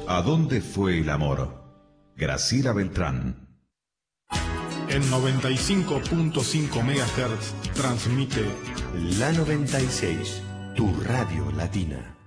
¿A dónde fue el amor? Graciela Beltrán. En 95.5 MHz transmite La 96, tu radio latina.